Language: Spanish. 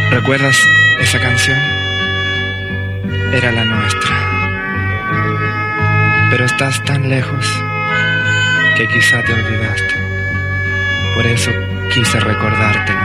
¿Recuerdas esa canción? Era la nuestra. Pero estás tan lejos que quizá te olvidaste. Por eso quise recordártelo.